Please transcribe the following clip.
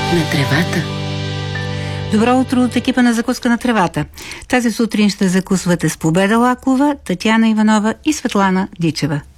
на тревата. Добро утро от екипа на Закуска на тревата. Тази сутрин ще закусвате с Победа Лакова, Татяна Иванова и Светлана Дичева.